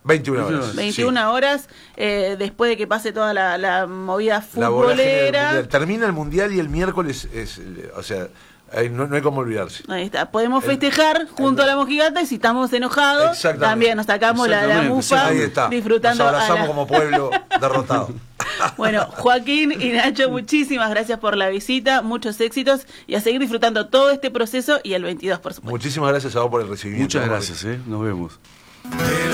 21 horas. 21 horas, después de que pase toda la movida futbolera. Termina el Mundial y el miércoles o sea, no hay como olvidarse. Ahí está. Podemos festejar junto a la mojigata y si estamos enojados, también nos sacamos la mufa, disfrutando. Nos abrazamos como pueblo derrotado. Bueno, Joaquín y Nacho, muchísimas gracias por la visita, muchos éxitos y a seguir disfrutando todo este proceso y el 22, por supuesto. Muchísimas gracias a vos por el recibimiento. Muchas gracias, nos vemos.